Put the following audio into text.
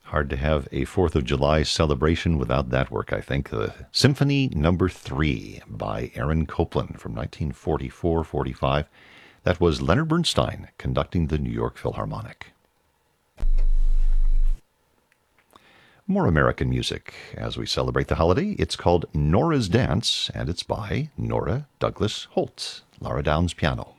Hard to have a 4th of July celebration without that work, I think. The Symphony Number 3 by Aaron Copland from 1944-45. That was Leonard Bernstein conducting the New York Philharmonic. More American music as we celebrate the holiday. It's called Nora's Dance, and it's by Nora Douglas Holtz. Laura Downs piano.